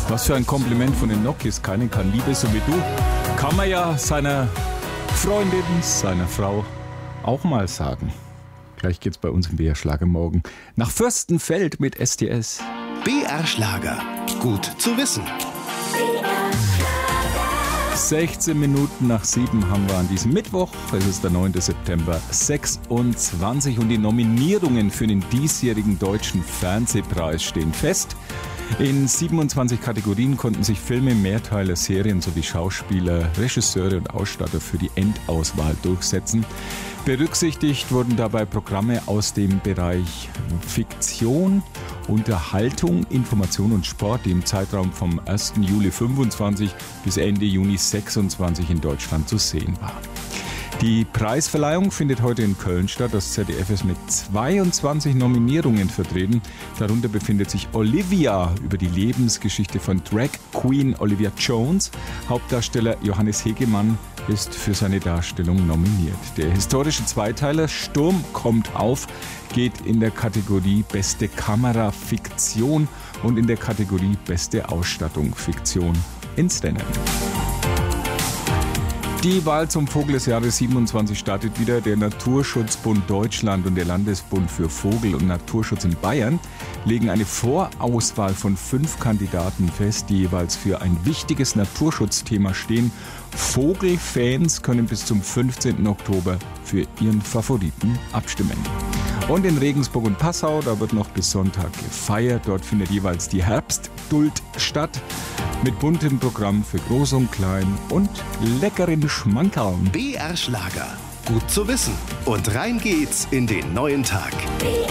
Was für ein Kompliment von den Nokis. Keine kann Liebe so wie du. Kann man ja seiner Freundin, seiner Frau auch mal sagen. Gleich geht's bei uns im BR Schlager morgen nach Fürstenfeld mit STS. BR Schlager. Gut zu wissen. 16 Minuten nach 7 haben wir an diesem Mittwoch. Es ist der 9. September 26 und die Nominierungen für den diesjährigen Deutschen Fernsehpreis stehen fest. In 27 Kategorien konnten sich Filme, Mehrteiler, Serien sowie Schauspieler, Regisseure und Ausstatter für die Endauswahl durchsetzen. Berücksichtigt wurden dabei Programme aus dem Bereich Fiktion, Unterhaltung, Information und Sport, die im Zeitraum vom 1. Juli 25 bis Ende Juni 26 in Deutschland zu sehen waren. Die Preisverleihung findet heute in Köln statt. Das ZDF ist mit 22 Nominierungen vertreten. Darunter befindet sich Olivia über die Lebensgeschichte von Drag Queen Olivia Jones. Hauptdarsteller Johannes Hegemann ist für seine Darstellung nominiert. Der historische Zweiteiler Sturm kommt auf geht in der Kategorie Beste Kamera Fiktion und in der Kategorie Beste Ausstattung Fiktion ins Rennen. Die Wahl zum Vogel des Jahres 27 startet wieder. Der Naturschutzbund Deutschland und der Landesbund für Vogel- und Naturschutz in Bayern legen eine Vorauswahl von 5 Kandidaten fest, die jeweils für ein wichtiges Naturschutzthema stehen. Vogelfans können bis zum 15. Oktober für ihren Favoriten abstimmen. Und in Regensburg und Passau, da wird noch bis Sonntag gefeiert. Dort findet jeweils die Herbstduld statt. Mit buntem Programm für Groß und Klein und leckeren Schmankerln. BR Schlager. Gut zu wissen. Und rein geht's in den neuen Tag. BR